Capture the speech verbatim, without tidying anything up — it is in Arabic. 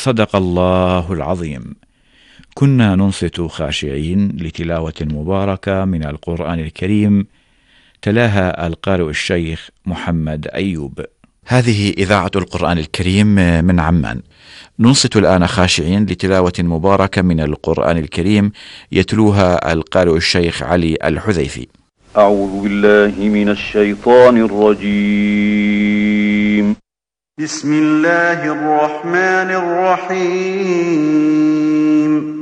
صدق الله العظيم. كنا ننصت خاشعين لتلاوة مباركة من القرآن الكريم، تلاها القارئ الشيخ محمد أيوب. هذه إذاعة القرآن الكريم من عمان. ننصت الآن خاشعين لتلاوة مباركة من القرآن الكريم، يتلوها القارئ الشيخ علي الحذيفي. أعوذ بالله من الشيطان الرجيم. بسم الله الرحمن الرحيم.